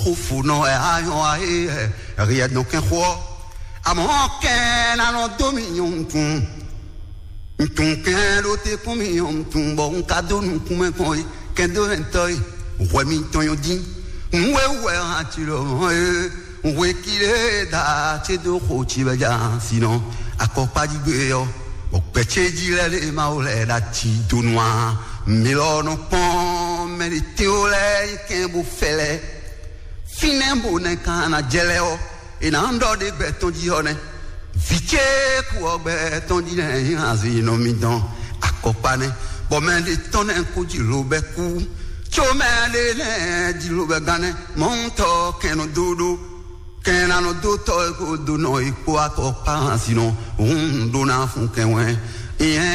Fou non rien donc un roi à mon ken à nos dominions ton ken l'autre combien ton bon cadeau nous comme quoi ken de ventoy ouais mi ton yo dit ouais tu le ouais qu'il est da tu de roti ba sinon accord pas du gueule au petit dit les maolé la ti tout noir mais là non pon mais les théolé ken bu fele finembo ne kana jeleo inando de beton dione viche ku beton di ne azino midon akopane bo men de tonen ku di lobeku chomele ne di lobegane monto keno dudu kenano doto ku do no ipo akopa sino un dona fun kenwe